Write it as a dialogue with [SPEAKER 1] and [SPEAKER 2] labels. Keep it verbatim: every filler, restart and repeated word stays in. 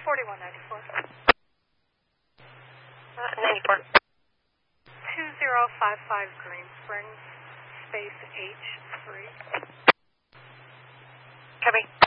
[SPEAKER 1] forty-one ninety-four.
[SPEAKER 2] Uh, ninety-four.
[SPEAKER 1] two zero five five Green Springs, space H three.
[SPEAKER 2] Copy.